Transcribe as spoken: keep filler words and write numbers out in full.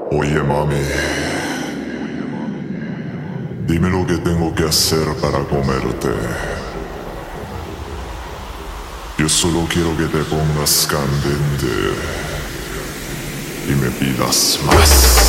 Oye mami, dime lo que tengo que hacer para comerte. Yo solo quiero que te pongas candente y me pidas más.